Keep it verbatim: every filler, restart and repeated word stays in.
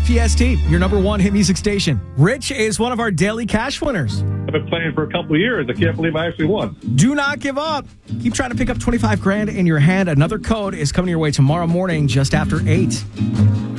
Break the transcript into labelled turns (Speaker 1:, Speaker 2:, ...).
Speaker 1: F P S T, your number one hit music station. Rich is one of our daily cash winners.
Speaker 2: I've been playing for a couple of years. I can't believe I actually won.
Speaker 1: Do not give up. Keep trying to pick up twenty-five grand in your hand. Another code is coming your way tomorrow morning just after eight.